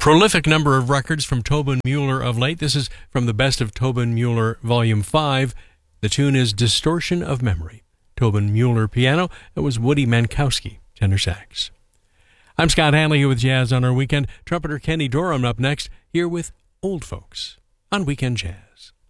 prolific number of records from Tobin Mueller of late. This is from the Best of Tobin Mueller Volume 5. The tune is Distortion of Memory. Tobin Mueller piano. It was Woody Mankowski, tenor sax. I'm Scott Hanley here with Jazz on Our Weekend. Trumpeter Kenny Dorham up next, here with Old Folks on Weekend Jazz.